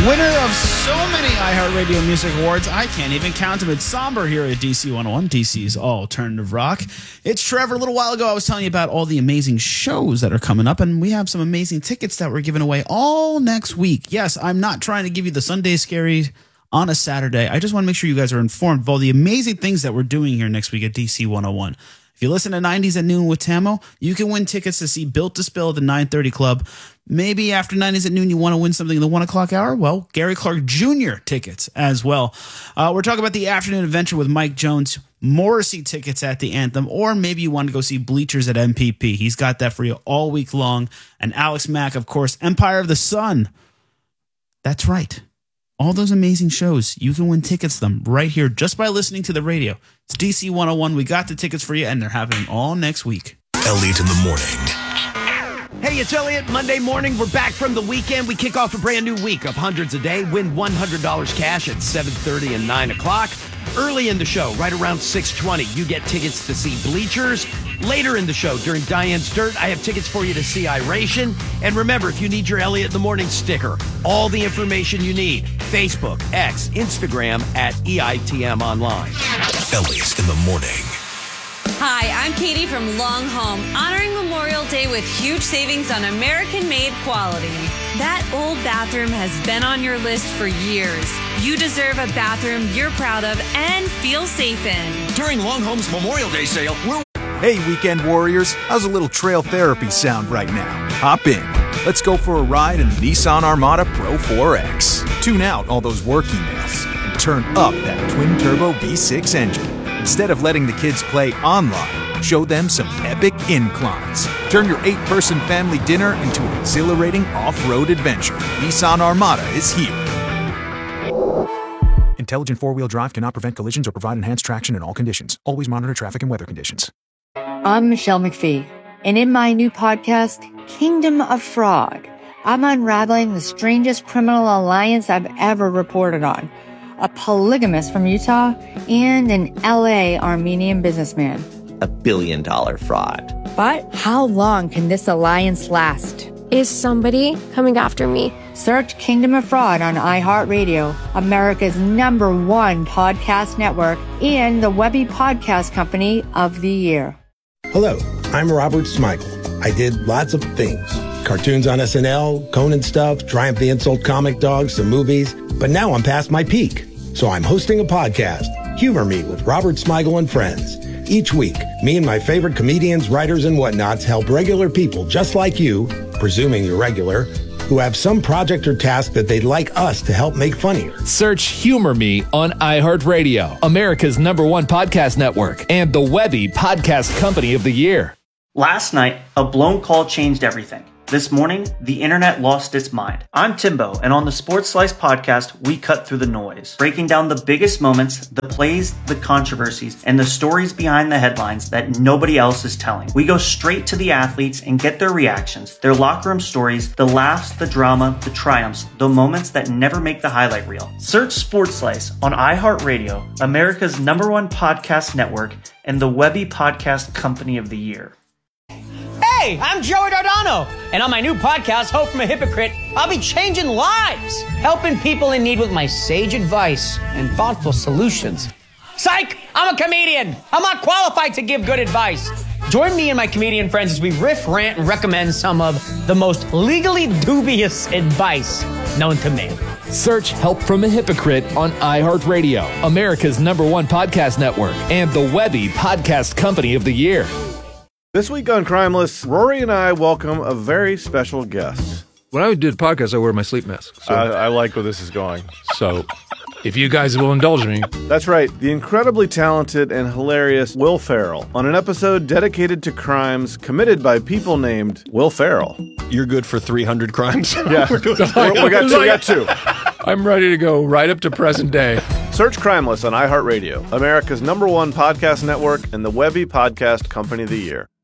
Winner of so many iHeartRadio Music Awards, I can't even count them. It's Somber here at DC 101, DC's alternative rock. It's Trevor. A little while ago, I was telling you about all the amazing shows that are coming up, and we have some amazing tickets that we're giving away all next week. Yes, I'm not trying to give you the Sunday Scary on a Saturday. I just want to make sure you guys are informed of all the amazing things that we're doing here next week at DC 101. If you listen to 90s at Noon with Tamo, you can win tickets to see Built to Spill at the 9:30 Club. Maybe after 90s at Noon, you want to win something in the 1 o'clock hour? Well, Gary Clark Jr. tickets as well. We're talking about the Afternoon Adventure with Mike Jones, Morrissey tickets at the Anthem, or maybe you want to go see Bleachers at MPP. He's got that for you all week long. And Alex Mack, of course, Empire of the Sun. That's right. All those amazing shows, you can win tickets to them right here just by listening to the radio. It's DC 101. We got the tickets for you, and they're happening all next week. Elliot in the morning. Hey, it's Elliot. Monday morning, we're back from the weekend. We kick off a brand new week of hundreds a day. Win $100 cash at 7:30 and 9 o'clock. Early in the show, right around 6:20, you get tickets to see Bleachers. Later in the show, during Diane's Dirt, I have tickets for you to see Iration. And remember, if you need your Elliot in the Morning sticker, all the information you need, Facebook, X, Instagram, at EITM Online. Elliot in the morning. Hi, I'm Katie from Long Home, honoring Memorial Day with huge savings on American-made quality. That old bathroom has been on your list for years. You deserve a bathroom you're proud of and feel safe in. During Long Home's Memorial Day sale, we're... Hey, weekend warriors, how's a little trail therapy sound right now? Hop in. Let's go for a ride in the Nissan Armada Pro 4X. Tune out all those work emails and turn up that twin-turbo V6 engine. Instead of letting the kids play online, show them some epic inclines. Turn your 8-person family dinner into an exhilarating off-road adventure. Nissan Armada is here. Intelligent four-wheel drive cannot prevent collisions or provide enhanced traction in all conditions. Always monitor traffic and weather conditions. I'm Michelle McPhee, and in my new podcast, Kingdom of Fraud, I'm unraveling the strangest criminal alliance I've ever reported on. A polygamist from Utah and an LA Armenian businessman. $1 billion fraud. But how long can this alliance last? Is somebody coming after me? Search Kingdom of Fraud on iHeartRadio, America's #1 podcast network, and the Webby Podcast Company of the Year. Hello, I'm Robert Smigel. I did lots of things. Cartoons on SNL, Conan stuff, Triumph the Insult comic dog, some movies. But now I'm past my peak. So I'm hosting a podcast, Humor Me with Robert Smigel and Friends. Each week, me and my favorite comedians, writers, and whatnots help regular people just like you, presuming you're regular, who have some project or task that they'd like us to help make funnier. Search Humor Me on iHeartRadio, America's #1 podcast network, and the Webby Podcast Company of the Year. Last night, a blown call changed everything. This morning, the internet lost its mind. I'm Timbo, and on the Sports Slice podcast, we cut through the noise, breaking down the biggest moments, the plays, the controversies, and the stories behind the headlines that nobody else is telling. We go straight to the athletes and get their reactions, their locker room stories, the laughs, the drama, the triumphs, the moments that never make the highlight reel. Search Sports Slice on iHeartRadio, America's #1 podcast network, and the Webby Podcast Company of the Year. Hey, I'm Joey Dardano, and on my new podcast, Hope from a Hypocrite, I'll be changing lives, helping people in need with my sage advice and thoughtful solutions. Psych! I'm a comedian. I'm not qualified to give good advice. Join me and my comedian friends as we riff, rant, and recommend some of the most legally dubious advice known to me. Search Help from a Hypocrite on iHeartRadio, America's #1 podcast network, and the Webby Podcast Company of the Year. This week on Crimeless, Rory and I welcome a very special guest. When I do the podcast, I wear my sleep mask. So. I like where this is going. So, if you guys will indulge me. That's right, the incredibly talented and hilarious Will Ferrell on an episode dedicated to crimes committed by people named Will Ferrell. You're good for 300 crimes? Yeah, we got two. I'm ready to go right up to present day. Search Crimeless on iHeartRadio, America's #1 podcast network, and the Webby Podcast Company of the Year.